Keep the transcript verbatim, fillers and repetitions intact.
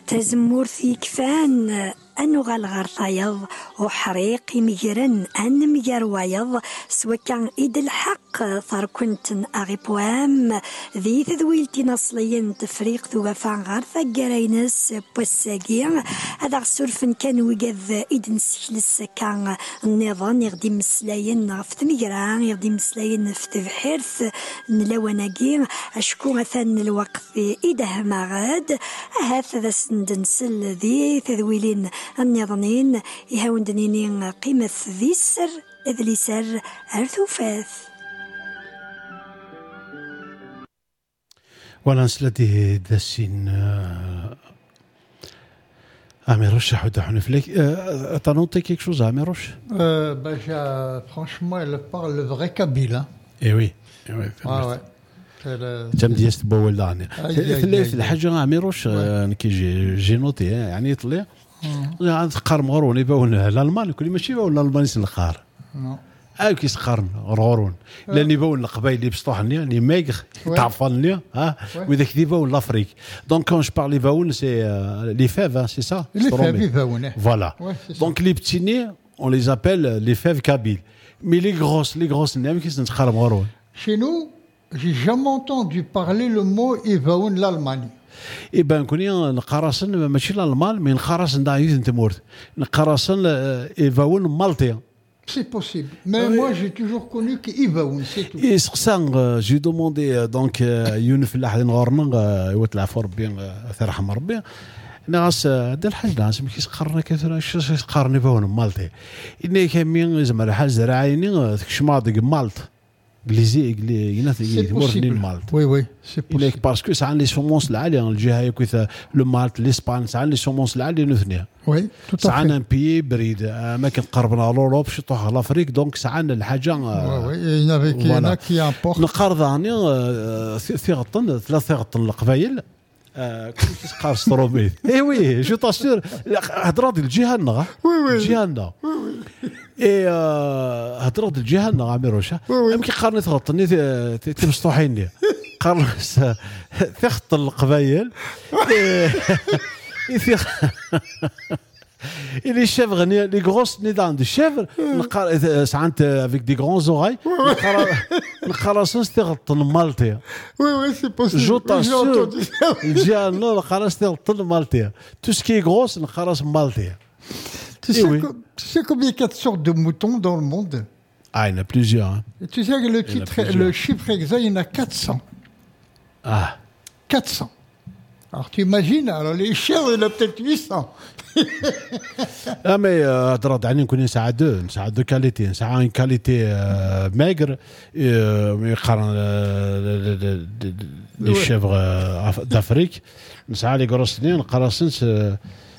تزمورثي كفان أنو غالغار طايض وحريق مجرن أن مجر وايض سوا كان إيد الحق ثار كنت أغي بوام ذي تذويلتي نصليا تفريق ذو فان غار ثقرينس بوساقيا هذا غسورفن كان وقذ إيد نسكلس كان النظام يغدي مسلاين غفت مجران يغدي مسلاين في تبحيرث نلواناقي أشكو مثلا الوقت إيده مغاد هذا سندنسل ذي تذويلين النظنين يهاون دنينين قيمة ذي السر إذ لي سر أرثوفاث ولا نسلته داسين Améroche, euh, t'as noté quelque chose à Améroche euh, ben, franchement, elle parle le vrai kabyle. Hein. Eh oui. Eh oui ah ouais. جام ديست بول داني ثلاث الحاجه اميروش كي جي نوتي يعني يطلع قارن غورون يباون الالمان كل ماشي يباون الالمان القار اه كي سقارن غورون لان يباون القبائل اللي بسطوحني اللي مايغ تعفنني ها واذا كذيباون لافريك دونك كون جو بارلي باون سي لي فيف سي سا لي فيف يباون فوالا دونك لي بتيني on les appelle les fèves kabyles mais les grosses les grosses نعم كي نتقارن غورون chez nous j'ai jamais entendu parler le mot Evaoun l'Allemagne. Eh ben, كوني نقارسن ماشي الألمان مي نقارسن دا يوث نتمورت نقارسن إيفاون مالتي. C'est possible. Mais oui. Moi j'ai toujours connu que Evaoun c'est tout. Et sur ça j'ai demandé donc يون في الأحد نغورنا يوتلع فربي ثرحم ربي ناس هذا الحاج ناس ما كيسقرنا كثر اش قارني إيفاون مالتي. إني كمين زعما الحاج زراعيني شماضي مالت. Glizé, c'est possible. Oui, oui, c'est possible. Parce que ça a les semences là, le Malte, l'Espagne, ça a les semences là, les نثنيا. Oui, tout à fait. Ça a un pays بريد ما كنقربنا لأوروبا شي طوح لأفريق donc ça a الحاجة. Oui, oui, il y en avait qui en a qui importent. نقارضاني ثيغطن ثلاث ثيغطن القبايل كل كيسقار ستروميد. إيه وي جو تاسير هضرة ديال الجهة وي وي الجهة اي هضره د الجهه عامروشه يمكن قارني تغطني تمسطوحيني قارن تخط القبايل Et les chèvres, les grosses nez dans des chèvres, avec des grands oreilles, oui, oui, c'est possible. Je t'assure, tout ce qui est gros, c'est une maltais. Tu sais, oui. que, tu sais combien il y a de sortes de moutons dans le monde? Ah, il y en a plusieurs. Hein. Et tu sais que le, titre, le chiffre exact, il y en a quatre cents. Ah. quatre cents. Alors tu imagines, alors les chiens, il y en a peut-être huit cents. Ah, mais ترى دعني نكون نسعى دو نسعى دو كاليتي نسعى une qualité maigre يقارن les chèvres d'Afrique نسعى les grosses نقارن